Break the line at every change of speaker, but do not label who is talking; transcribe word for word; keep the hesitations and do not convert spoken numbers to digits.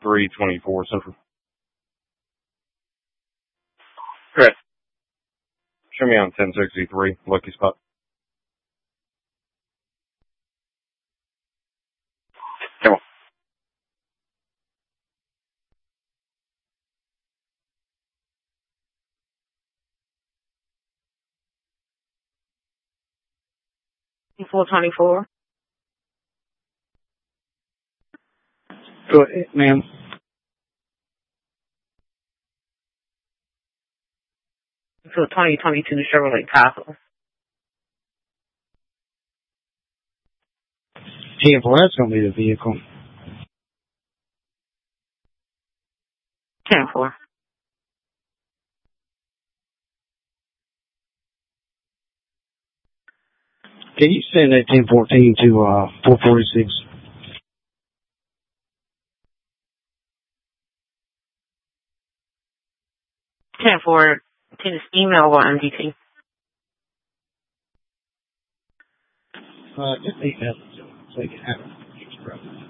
three twenty-four Central.
Correct.
Show me on ten sixty-three, Lucky Spot.
Come on.
four twenty-four.
Go ahead, ma'am.
So twenty twenty-two Chevrolet Tahoe.
ten four, that's going to be the vehicle.
ten four.
Can you send that ten fourteen to uh, four forty-six?
ten four. Can you just email or M D T?
Uh, just email it to them so they can have it.